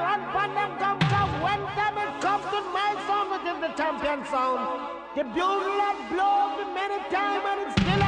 run from them come from when time it comes to my sound, which is the champion sound. The bugle that blows me many times and it's still